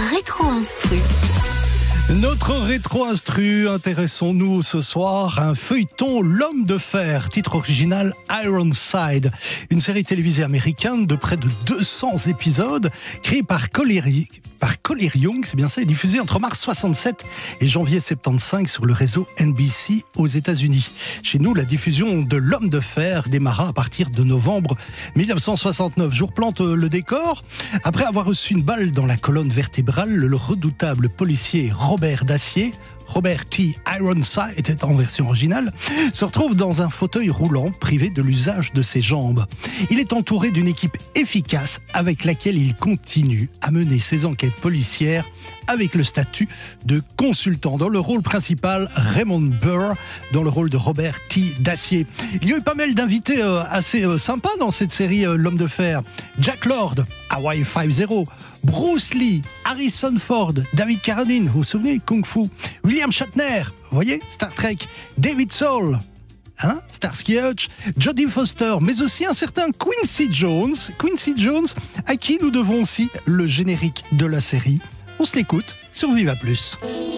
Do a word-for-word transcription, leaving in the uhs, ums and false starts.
Rétro-instru. Notre rétro-instru, intéressons-nous ce soir à un feuilleton L'Homme de Fer, titre original Ironside, une série télévisée américaine de près de deux cents épisodes, créée par Collier, par Collier Young, c'est bien ça, et diffusée entre mars soixante-sept et janvier soixante-quinze sur le réseau N B C aux États-Unis. Chez nous, la diffusion de L'Homme de Fer démarra à partir de novembre mille neuf cent soixante-neuf. Je vous replante le décor. Après avoir reçu une balle dans la colonne vertébrale, le redoutable policier Robert Dacier, Robert T. Ironside était en version originale, se retrouve dans un fauteuil roulant privé de l'usage de ses jambes. Il est entouré d'une équipe efficace avec laquelle il continue à mener ses enquêtes policières avec le statut de consultant. Dans le rôle principal, Raymond Burr, dans le rôle de Robert T. Dacier. Il y a eu pas mal d'invités euh, assez euh, sympas dans cette série euh, L'Homme de Fer. Jack Lord, Hawaii Five-O, Bruce Lee, Harrison Ford, David Carradine, vous vous souvenez, Kung Fu, William Shatner, vous voyez, Star Trek, David Soul, hein, Starsky Hutch, Jodie Foster, mais aussi un certain Quincy Jones, Quincy Jones, à qui nous devons aussi le générique de la série. On se l'écoute sur Viva Plus.